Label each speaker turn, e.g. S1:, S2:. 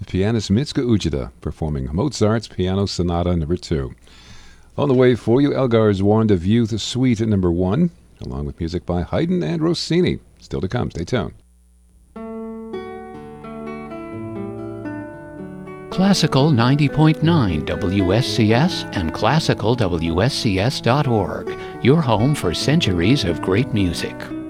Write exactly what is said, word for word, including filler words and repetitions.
S1: the pianist Mitsuko Uchida performing Mozart's Piano Sonata Number Two. On the way for you, Elgar's Wand of Youth Suite at Number One, along with music by Haydn and Rossini. Still to come. Stay tuned.
S2: Classical ninety point nine W S C S and classical W S C S dot org, your home for centuries of great music.